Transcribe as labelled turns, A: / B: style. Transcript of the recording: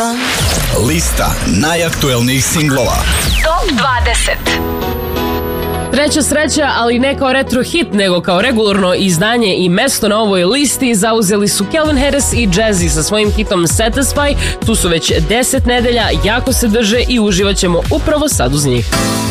A: Lista najaktuelnijih singlova.
B: Top 20.
C: Treća sreća, ali ne kao retro hit, nego kao regularno izdanje i mesto na ovoj listi zauzeli su Calvin Harris i Jazzy sa svojim hitom Satisfy. Tu su već 10 nedelja, jako se drže i uživat ćemo upravo sad uz njih.